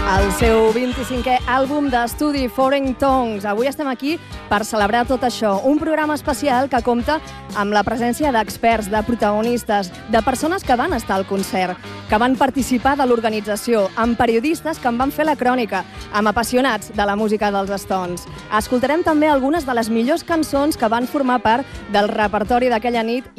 El seu 25è àlbum d'estudi, Foreign Tongues. Avui estem aquí per celebrar tot això. Un programa especial que compta amb la presència d'experts, de protagonistes, de persones que van estar al concert, que van participar de l'organització, amb periodistes que en van fer la crònica, amb apassionats de la música dels Stones. Escoltarem també algunes de les millors cançons que van formar part del repertori d'aquella nit